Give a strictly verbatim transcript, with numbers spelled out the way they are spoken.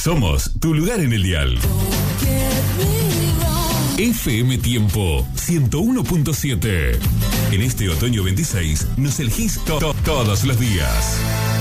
Somos tu lugar en el dial. F M Tiempo ciento uno punto siete. En este otoño veintiséis nos elegís to- to- todos los días.